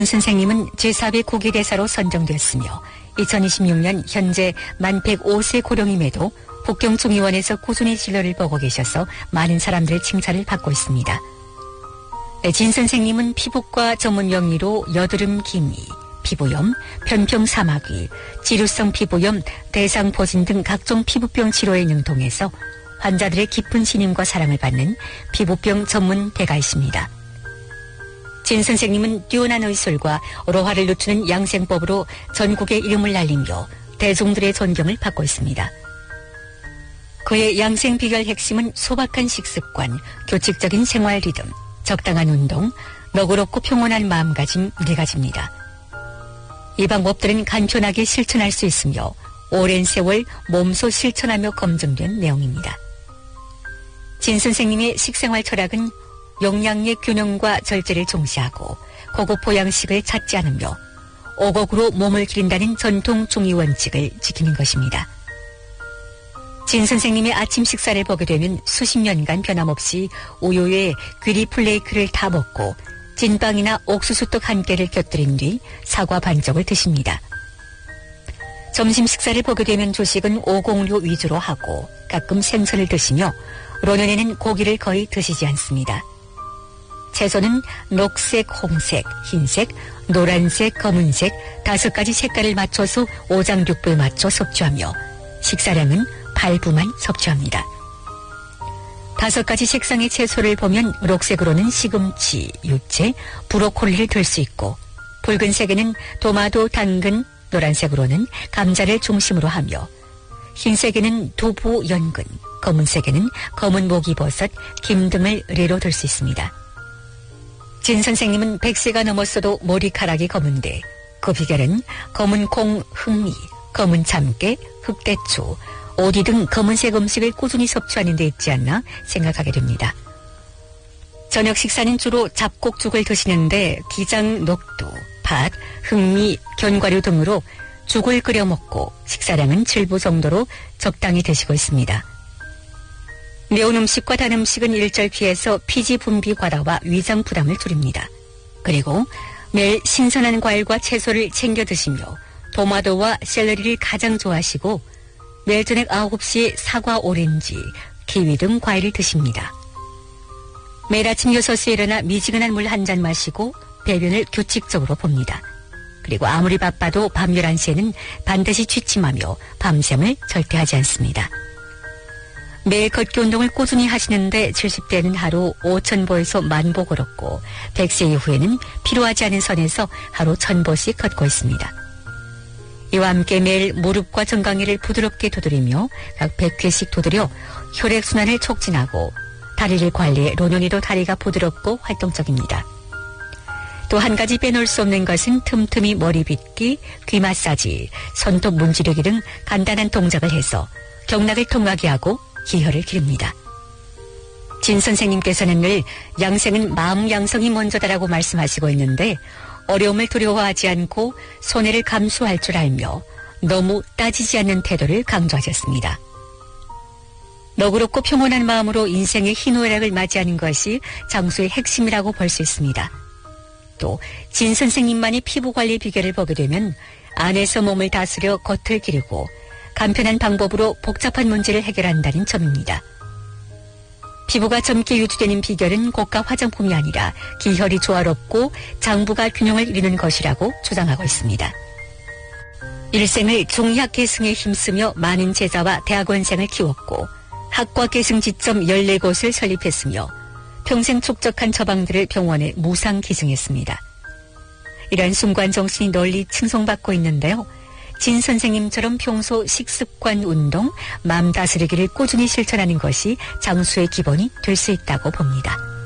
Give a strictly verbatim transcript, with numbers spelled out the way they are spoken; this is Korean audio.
선생님은 제사 회 국위대사로 선정됐으며 이천이십육 년 현재 만 백오 세 고령임에도 북경중의원에서 꾸준히 진료를 보고 계셔서 많은 사람들의 칭찬을 받고 있습니다. 진 선생님은 피부과 전문 명의로 여드름 기미, 피부염, 편평 사마귀, 지루성 피부염, 대상포진 등 각종 피부병 치료에 능통해서 환자들의 깊은 신임과 사랑을 받는 피부병 전문 대가이십니다. 진 선생님은 뛰어난 의술과 로화를 늦추는 양생법으로 전국에 이름을 날리며 대중들의 존경을 받고 있습니다. 그의 양생 비결 핵심은 소박한 식습관, 규칙적인 생활 리듬, 적당한 운동, 너그럽고 평온한 마음가짐 네 가지입니다. 이 방법들은 간편하게 실천할 수 있으며 오랜 세월 몸소 실천하며 검증된 내용입니다. 진 선생님의 식생활 철학은 영양의 균형과 절제를重시하고 고급 보양식을 찾지 않으며 오곡으로 몸을 기른다는 전통 중의 원칙을 지키는 것입니다. 진 선생님의 아침 식사를 보게 되면 수십 년간 변함없이 우유에 귀리 플레이크를 다 먹고 진빵이나 옥수수떡 한 개를 곁들인 뒤 사과 반쪽을 드십니다. 점심 식사를 보게 되면 조식은 오곡류 위주로 하고 가끔 생선을 드시며 노년에는 고기를 거의 드시지 않습니다. 채소는 녹색, 홍색, 흰색, 노란색, 검은색 다섯 가지 색깔을 맞춰서 오장육부에 맞춰 섭취하며 식사량은 팔 부만 섭취합니다. 다섯 가지 색상의 채소를 보면 녹색으로는 시금치, 유채, 브로콜리를 들 수 있고 붉은색에는 토마토, 당근, 노란색으로는 감자를 중심으로 하며 흰색에는 두부, 연근, 검은색에는 검은 목이버섯, 김 등을 의뢰로 들 수 있습니다. 진 선생님은 백 세가 넘었어도 머리카락이 검은데 그 비결은 검은 콩, 흑미, 검은 참깨, 흑대추, 오디 등 검은색 음식을 꾸준히 섭취하는 데 있지 않나 생각하게 됩니다. 저녁 식사는 주로 잡곡죽을 드시는데 기장, 녹두, 팥, 흑미, 견과류 등으로 죽을 끓여 먹고 식사량은 칠 부 정도로 적당히 드시고 있습니다. 매운 음식과 단 음식은 일절 피해서 피지 분비 과다와 위장 부담을 줄입니다. 그리고 매일 신선한 과일과 채소를 챙겨 드시며 토마토와 샐러리를 가장 좋아하시고 매일 저녁 아홉 시에 사과, 오렌지, 키위 등 과일을 드십니다. 매일 아침 여섯 시에 일어나 미지근한 물 한 잔 마시고 배변을 규칙적으로 봅니다. 그리고 아무리 바빠도 밤 열한 시에는 반드시 취침하며 밤샘을 절대 하지 않습니다. 매일 걷기 운동을 꾸준히 하시는데 칠십 대는 하루 오천 보에서 만 보 걸었고 백 세 이후에는 필요하지 않은 선에서 하루 천 보씩 걷고 있습니다. 이와 함께 매일 무릎과 정강이를 부드럽게 두드리며 약 백 회씩 두드려 혈액순환을 촉진하고 다리를 관리해 노년에도 다리가 부드럽고 활동적입니다. 또 한 가지 빼놓을 수 없는 것은 틈틈이 머리 빗기, 귀 마사지, 손톱 문지르기 등 간단한 동작을 해서 경락을 통하게 하고 기혈을 기릅니다. 진 선생님께서는 늘 양생은 마음 양성이 먼저다라고 말씀하시고 있는데 어려움을 두려워하지 않고 손해를 감수할 줄 알며 너무 따지지 않는 태도를 강조하셨습니다. 너그럽고 평온한 마음으로 인생의 희노애락을 맞이하는 것이 장수의 핵심이라고 볼 수 있습니다. 또 진 선생님만의 피부관리 비결을 보게 되면 안에서 몸을 다스려 겉을 기르고 간편한 방법으로 복잡한 문제를 해결한다는 점입니다. 피부가 젊게 유지되는 비결은 고가 화장품이 아니라 기혈이 조화롭고 장부가 균형을 이루는 것이라고 주장하고 있습니다. 일생을 종이학 계승에 힘쓰며 많은 제자와 대학원생을 키웠고 학과 계승 지점 열네 곳을 설립했으며 평생 축적한 처방들을 병원에 무상 기증했습니다. 이런 순관 정신이 널리 칭송받고 있는데요. 진 선생님처럼 평소 식습관, 운동, 마음 다스리기를 꾸준히 실천하는 것이 장수의 기본이 될 수 있다고 봅니다.